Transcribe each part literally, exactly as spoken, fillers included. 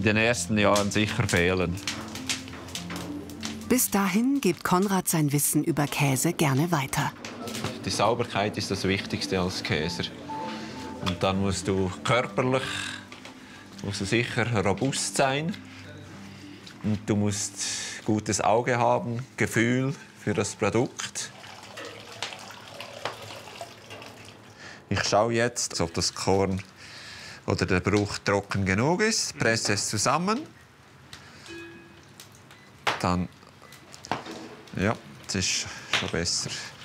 in den ersten Jahren sicher fehlen. Bis dahin gibt Konrad sein Wissen über Käse gerne weiter. Die Sauberkeit ist das Wichtigste als Käser. Und dann musst du körperlich musst du sicher robust sein. Und du musst gutes Auge haben, Gefühl für das Produkt. Ich schaue jetzt, ob das Korn oder der Bruch trocken genug ist, presse es zusammen. Dann, ja, das ist schon besser.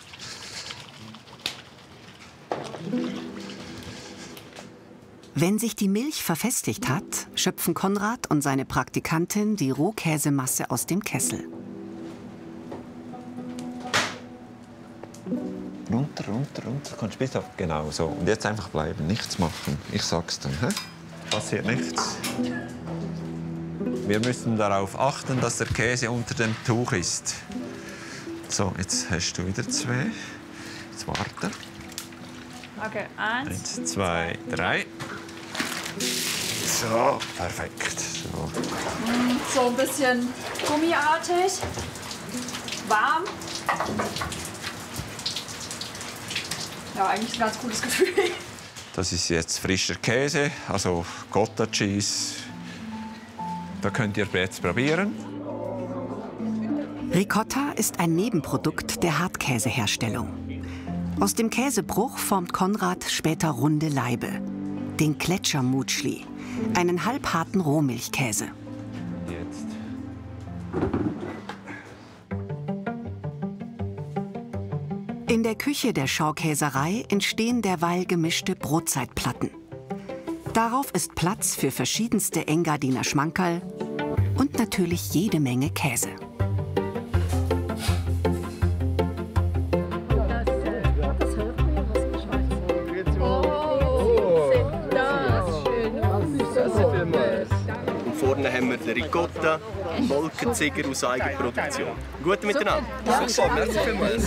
Wenn sich die Milch verfestigt hat, schöpfen Konrad und seine Praktikantin die Rohkäsemasse aus dem Kessel. Runter, runter, runter. Du kannst bis auf genau so. Und jetzt einfach bleiben, nichts machen. Ich sag's dann. Hä? Passiert nichts. Wir müssen darauf achten, dass der Käse unter dem Tuch ist. So, jetzt hast du wieder zwei. Jetzt warte. Okay, eins. Eins, zwei, drei. So, perfekt. So. So ein bisschen gummiartig, warm. Ja, eigentlich ein ganz cooles Gefühl. Das ist jetzt frischer Käse, also Gouda Cheese. Da könnt ihr jetzt probieren. Ricotta ist ein Nebenprodukt der Hartkäseherstellung. Aus dem Käsebruch formt Konrad später runde Laibe, den Gletschermutschli, einen halbharten Rohmilchkäse. Jetzt. In der Küche der Schaukäserei entstehen derweil gemischte Brotzeitplatten. Darauf ist Platz für verschiedenste Engadiner Schmankerl und natürlich jede Menge Käse. Und vorne haben wir den Ricotta, Molkenzieger aus Eigenproduktion. Gut miteinander. Ja. Super, merci vielmals.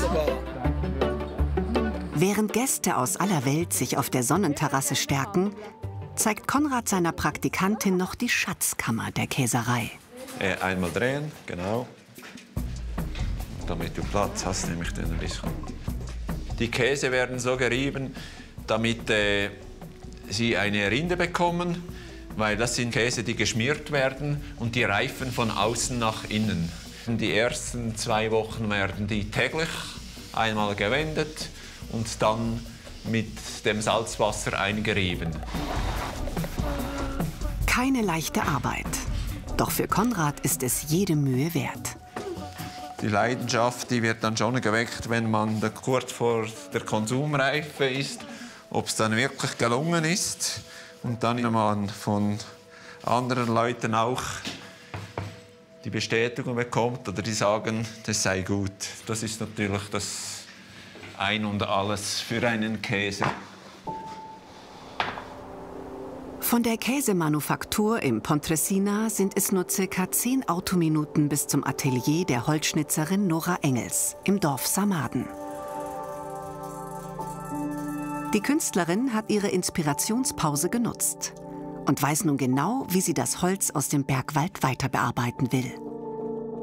Während Gäste aus aller Welt sich auf der Sonnenterrasse stärken, zeigt Konrad seiner Praktikantin noch die Schatzkammer der Käserei. Äh, einmal drehen, genau. Damit du Platz hast, nehme ich den ein bisschen. Die Käse werden so gerieben, damit äh, sie eine Rinde bekommen, weil das sind Käse, die geschmiert werden und die reifen von außen nach innen. Die ersten zwei Wochen werden die täglich einmal gewendet und dann mit dem Salzwasser eingerieben. Keine leichte Arbeit. Doch für Konrad ist es jede Mühe wert. Die Leidenschaft, die wird dann schon geweckt, wenn man da kurz vor der Konsumreife ist, ob es dann wirklich gelungen ist. Und dann man von anderen Leuten auch die Bestätigung bekommt oder die sagen, das sei gut. Das ist natürlich das Ein und Alles für einen Käse. Von der Käsemanufaktur im Pontresina sind es nur circa zehn Autominuten bis zum Atelier der Holzschnitzerin Nora Engels im Dorf Samaden. Die Künstlerin hat ihre Inspirationspause genutzt und weiß nun genau, wie sie das Holz aus dem Bergwald weiterbearbeiten will.